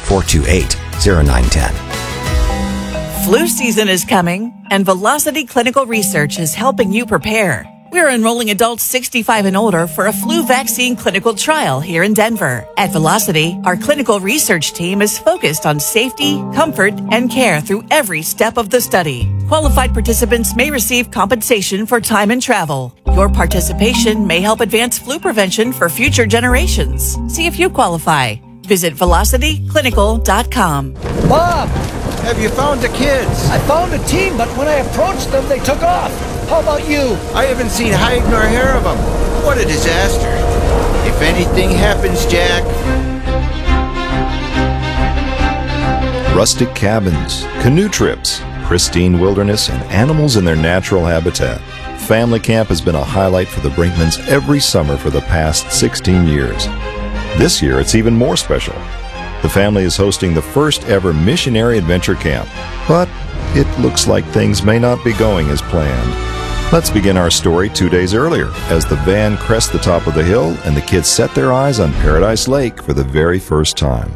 428-0910. Flu season is coming, and Velocity Clinical Research is helping you prepare. We're enrolling adults 65 and older for a flu vaccine clinical trial here in Denver. At Velocity, our clinical research team is focused on safety, comfort, and care through every step of the study. Qualified participants may receive compensation for time and travel. Your participation may help advance flu prevention for future generations. See if you qualify. Visit velocityclinical.com. Bob, have you found the kids? I found a team, but when I approached them, they took off. How about you? I haven't seen hide nor hair of them. What a disaster. If anything happens, Jack... Rustic cabins, canoe trips, pristine wilderness, and animals in their natural habitat. Family Camp has been a highlight for the Brinkmans every summer for the past 16 years. This year, it's even more special. The family is hosting the first ever missionary adventure camp, but it looks like things may not be going as planned. Let's begin our story 2 days earlier as the van crests the top of the hill and the kids set their eyes on Paradise Lake for the very first time.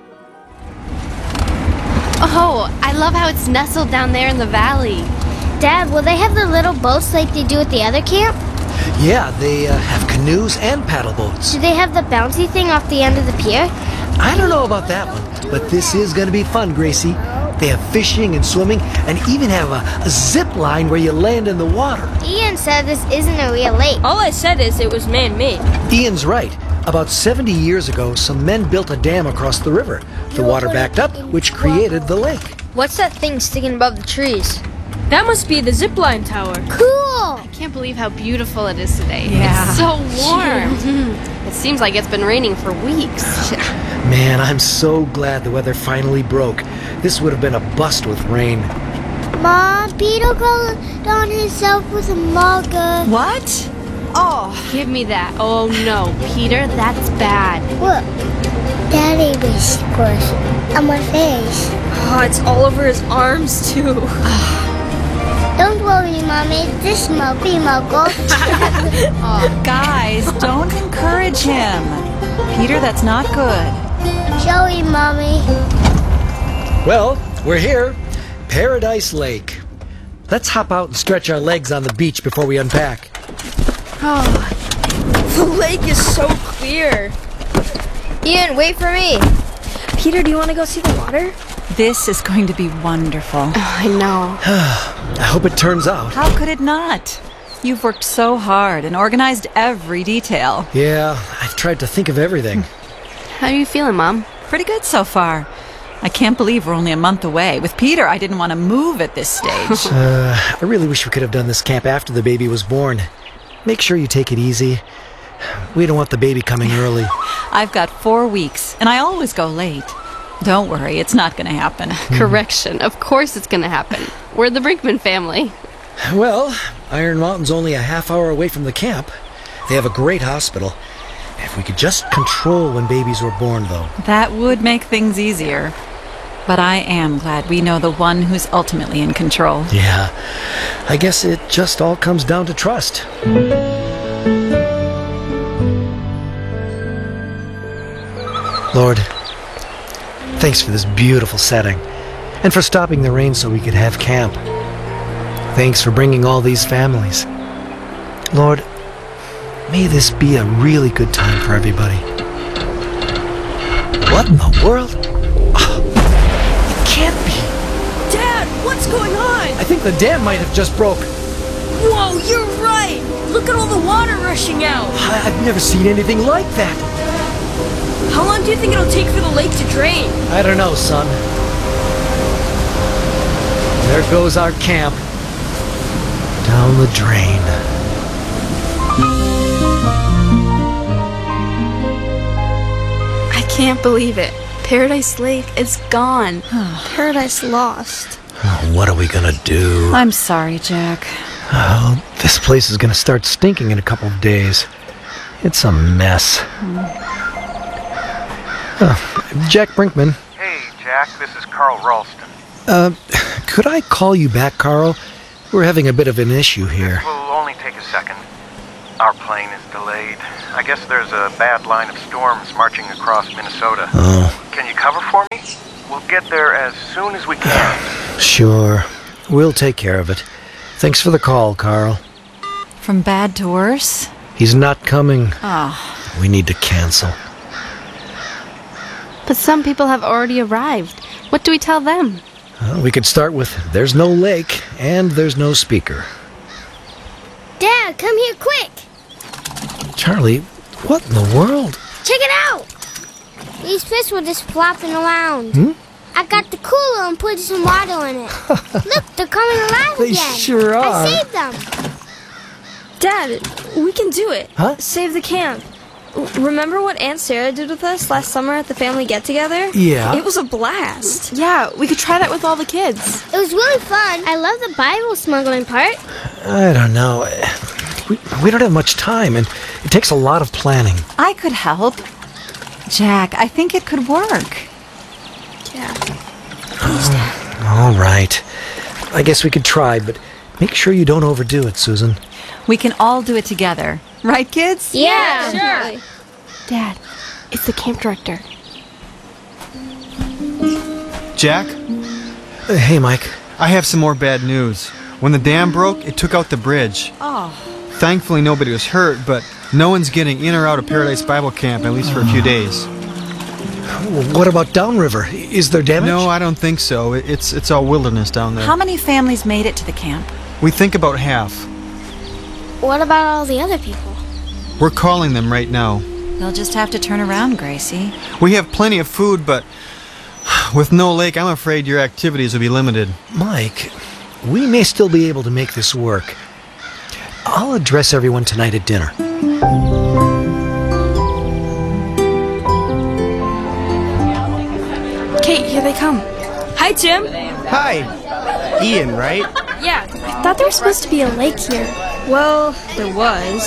Oh, I love how it's nestled down there in the valley. Dad, will they have the little boats like they do at the other camp? Yeah, they have canoes and paddle boats. Do they have the bouncy thing off the end of the pier? I don't know about that one, but this is going to be fun, Gracie. They have fishing and swimming and even have a zip line where you land in the water. Ian said this isn't a real lake. All I said is it was man-made. Ian's right. About 70 years ago, some men built a dam across the river. The water backed up, which created the lake. What's that thing sticking above the trees? That must be the zipline tower. Cool! I can't believe how beautiful it is today. Yeah. It's so warm. It seems like it's been raining for weeks. Man, I'm so glad the weather finally broke. This would have been a bust with rain. Mom, Peter colored on himself with a marker. What? Oh. Give me that. Oh no, Peter, that's bad. Look, Daddy whispers on my face. Oh, it's all over his arms, too. Don't worry, Mommy. This smoky muggle. Guys, don't encourage him. Peter, that's not good. Sorry, Mommy. Well, we're here. Paradise Lake. Let's hop out and stretch our legs on the beach before we unpack. Oh, the lake is so clear. Ian, wait for me. Peter, do you want to go see the water? This is going to be wonderful. I know. I hope it turns out. How could it not? You've worked so hard and organized every detail. Yeah, I've tried to think of everything. How are you feeling, Mom? Pretty good so far. I can't believe we're only a month away. With Peter, I didn't want to move at this stage. I really wish we could have done this camp after the baby was born. Make sure you take it easy. We don't want the baby coming early. I've got 4 weeks, and I always go late. Don't worry, it's not going to happen. Correction. Of course it's going to happen. We're the Brinkman family. Well, Iron Mountain's only a half hour away from the camp. They have a great hospital. If we could just control when babies were born, though. That would make things easier. But I am glad we know the one who's ultimately in control. Yeah, I guess it just all comes down to trust. Lord, thanks for this beautiful setting, and for stopping the rain so we could have camp. Thanks for bringing all these families. Lord, may this be a really good time for everybody. What in the world? Oh, it can't be. Dad, what's going on? I think the dam might have just broke. Whoa, you're right. Look at all the water rushing out. I've never seen anything like that. How long do you think it'll take for the lake to drain? I don't know, son. There goes our camp. Down the drain. I can't believe it. Paradise Lake is gone. Paradise lost. Oh, what are we gonna do? I'm sorry, Jack. Oh, this place is gonna start stinking in a couple of days. It's a mess. Jack Brinkman. Hey, Jack, this is Carl Ralston. Could I call you back, Carl? We're having a bit of an issue here. This will only take a second. Our plane is delayed. I guess there's a bad line of storms marching across Minnesota. Oh. Can you cover for me? We'll get there as soon as we can. Sure. We'll take care of it. Thanks for the call, Carl. From bad to worse? He's not coming. Oh. We need to cancel. But some people have already arrived. What do we tell them? Well, we could start with there's no lake and there's no speaker. Dad, come here quick. Charlie, what in the world? Check it out. These fish were just flopping around. I got the cooler and put some water in it. Look, they're coming alive They again. sure are. I saved them. Dad, we can do it. Huh? Save the camp. Remember what Aunt Sarah did with us last summer at the family get-together? Yeah. It was a blast. Yeah, we could try that with all the kids. It was really fun. I love the Bible smuggling part. I don't know. We don't have much time, and it takes a lot of planning. I could help. Jack, I think it could work. Yeah. All right. I guess we could try, but make sure you don't overdo it, Susan. We can all do it together. Right, kids? Yeah, Sure. Dad, it's the camp director. Jack, Hey, Mike. I have some more bad news. When the dam broke, it took out the bridge. Oh. Thankfully, nobody was hurt, but no one's getting in or out of Paradise Bible Camp, at least for a few days. What about downriver? Is there damage? No, I don't think so. It's all wilderness down there. How many families made it to the camp? We think about half. What about all the other people? We're calling them right now. They'll just have to turn around, Gracie. We have plenty of food, but with no lake, I'm afraid your activities will be limited. Mike, we may still be able to make this work. I'll address everyone tonight at dinner. Kate, here they come. Hi, Tim. Hi. Ian, right? Yeah. I thought there was supposed to be a lake here. Well, there was.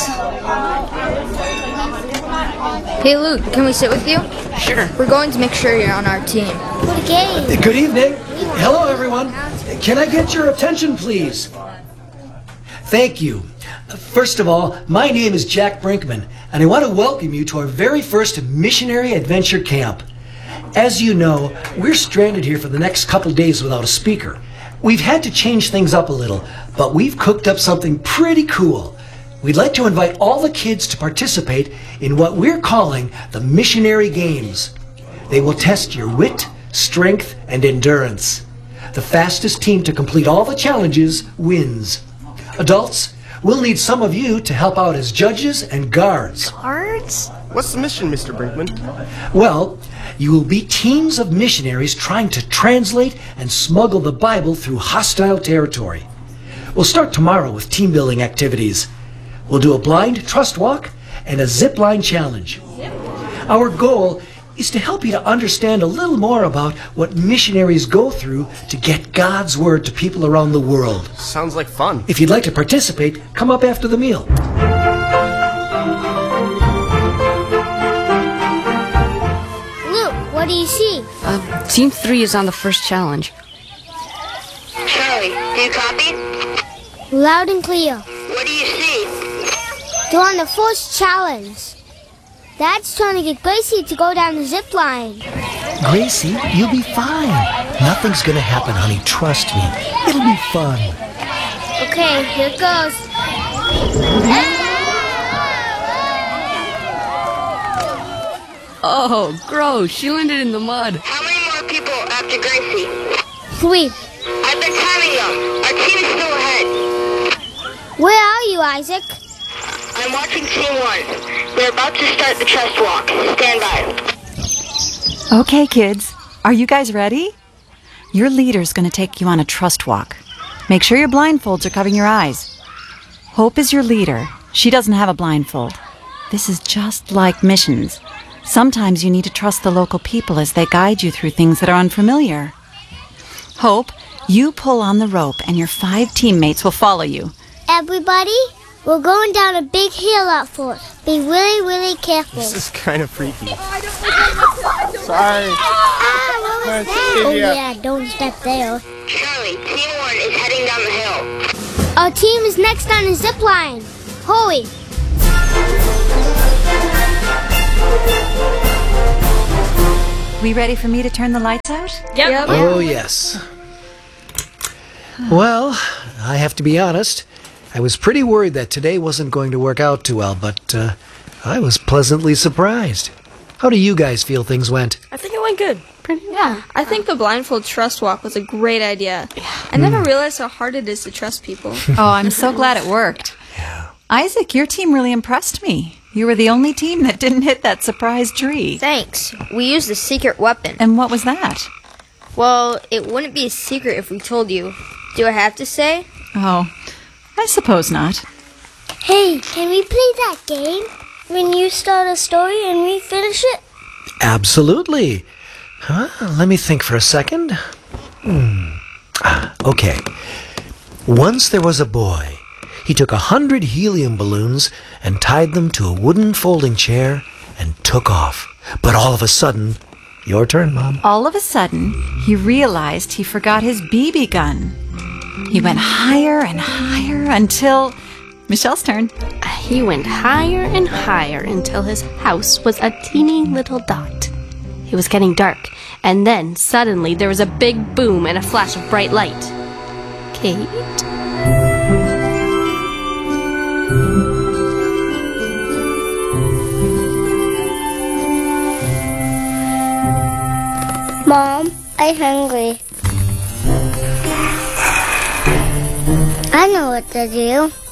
Hey, Luke, can we sit with you? Sure. We're going to make sure you're on our team. What a game. Good evening. Hello, everyone. Can I get your attention, please? Thank you. First of all, my name is Jack Brinkman, and I want to welcome you to our very first missionary adventure camp. As you know, we're stranded here for the next couple days without a speaker. We've had to change things up a little, but we've cooked up something pretty cool. We'd like to invite all the kids to participate in what we're calling the Missionary Games. They will test your wit, strength, and endurance. The fastest team to complete all the challenges wins. Adults, we'll need some of you to help out as judges and guards. Guards? What's the mission, Mr. Brinkman? Well, you will be teams of missionaries trying to translate and smuggle the Bible through hostile territory. We'll start tomorrow with team building activities. We'll do a blind trust walk and a zip line challenge. Our goal is to help you to understand a little more about what missionaries go through to get God's word to people around the world. Sounds like fun. If you'd like to participate, come up after the meal. Luke, what do you see? Team 3 is on the first challenge. Charlie, do you copy? Loud and clear. What do you see? They're on the first challenge. Dad's trying to get Gracie to go down the zip line. Gracie, you'll be fine. Nothing's gonna happen, honey. Trust me. It'll be fun. Okay, here it goes. Oh, gross. She landed in the mud. How many more people after Gracie? 3. I've been timing them. Our team is still ahead. Where are you, Isaac? I'm watching Team 1. They're about to start the trust walk. Stand by. Okay, kids. Are you guys ready? Your leader's going to take you on a trust walk. Make sure your blindfolds are covering your eyes. Hope is your leader. She doesn't have a blindfold. This is just like missions. Sometimes you need to trust the local people as they guide you through things that are unfamiliar. Hope, you pull on the rope and your 5 teammates will follow you. Everybody, we're going down a big hill out for it. Be really, really careful. This is kind of freaky. Sorry. What was that? Oh, yeah, don't step there. Charlie, Team 1 is heading down the hill. Our team is next on the zip line. Hurry. We ready for me to turn the lights out? Yep. Oh, yes. Well, I have to be honest. I was pretty worried that today wasn't going to work out too well, but I was pleasantly surprised. How do you guys feel things went? I think it went good. Yeah. I think the blindfold trust walk was a great idea. I never realized how hard it is to trust people. Oh, I'm so glad it worked. Isaac, your team really impressed me. You were the only team that didn't hit that surprise tree. Thanks. We used a secret weapon. And what was that? Well, it wouldn't be a secret if we told you. Do I have to say? Oh, I suppose not. Hey, can we play that game? When you start a story and we finish it? Absolutely. Let me think for a second. Okay. Once there was a boy. He took 100 helium balloons and tied them to a wooden folding chair and took off. But all of a sudden... Your turn, Mom. All of a sudden, he realized he forgot his BB gun. He went higher and higher until... Michelle's turn. He went higher and higher until his house was a teeny little dot. It was getting dark, and then suddenly there was a big boom and a flash of bright light. Kate? Mom, I'm hungry. I know what to do.